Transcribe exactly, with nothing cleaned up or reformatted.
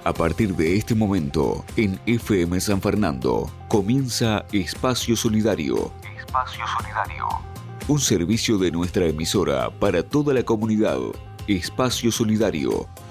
A partir de este momento, en F M San Fernando, comienza Espacio Solidario. Espacio Solidario. Un servicio de nuestra emisora para toda la comunidad. Espacio Solidario.